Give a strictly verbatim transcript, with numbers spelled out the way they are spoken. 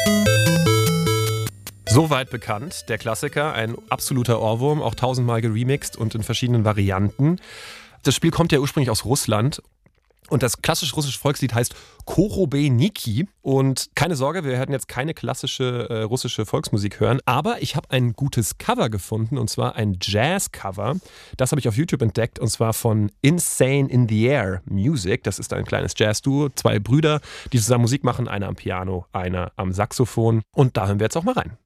Soweit bekannt, der Klassiker, ein absoluter Ohrwurm, auch tausendmal geremixed und in verschiedenen Varianten. Das Spiel kommt ja ursprünglich aus Russland. Und das klassische russische Volkslied heißt Korobeniki. Und keine Sorge, wir werden jetzt keine klassische äh, russische Volksmusik hören. Aber ich habe ein gutes Cover gefunden, und zwar ein Jazz-Cover. Das habe ich auf YouTube entdeckt, und zwar von Insane in the Air Music. Das ist ein kleines Jazz-Duo, zwei Brüder, die zusammen Musik machen. Einer am Piano, einer am Saxophon. Und da hören wir jetzt auch mal rein.